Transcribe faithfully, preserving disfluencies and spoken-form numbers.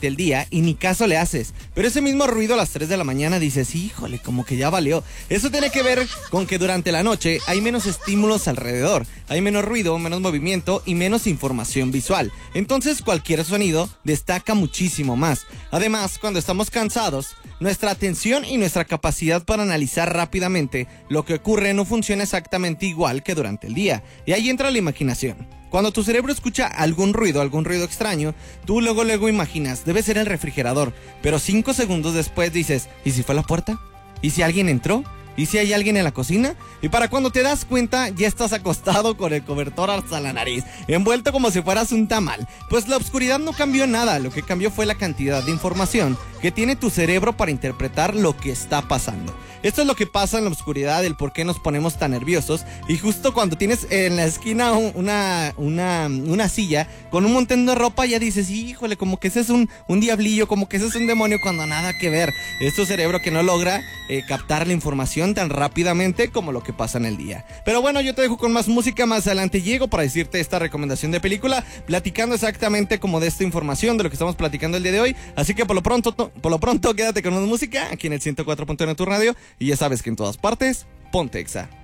durante el día y ni caso le haces. Pero ese mismo ruido a las tres de la mañana dices, híjole, como que ya valió. Eso tiene que ver con que durante la noche hay menos estímulos alrededor. Hay menos ruido, menos movimiento y menos información visual. Entonces cualquier sonido destaca muchísimo más. Además, cuando estamos cansados, nuestra atención y nuestra capacidad para analizar rápidamente lo que ocurre no funciona exactamente igual que durante el día. Y ahí entra la imaginación. Cuando tu cerebro escucha algún ruido, algún ruido extraño, tú luego luego imaginas, debe ser el refrigerador. Pero cinco segundos después dices, ¿y si fue la puerta? ¿Y si alguien entró? ¿Y si hay alguien en la cocina? Y para cuando te das cuenta, ya estás acostado con el cobertor hasta la nariz, envuelto como si fueras un tamal. Pues la oscuridad no cambió nada, lo que cambió fue la cantidad de información que tiene tu cerebro para interpretar lo que está pasando. Esto es lo que pasa en la oscuridad, el por qué nos ponemos tan nerviosos. Y justo cuando tienes en la esquina una, una, una silla con un montón de ropa, ya dices, híjole, como que ese es un, un diablillo, como que ese es un demonio, cuando nada que ver. Es tu cerebro que no logra eh, captar la información tan rápidamente como lo que pasa en el día. Pero bueno, yo te dejo con más música. Más adelante llego para decirte esta recomendación de película, platicando exactamente como de esta información, de lo que estamos platicando el día de hoy. Así que por lo pronto, por lo pronto quédate con más música aquí en el ciento cuatro punto uno de tu radio. Y ya sabes que en todas partes, ponte Exa.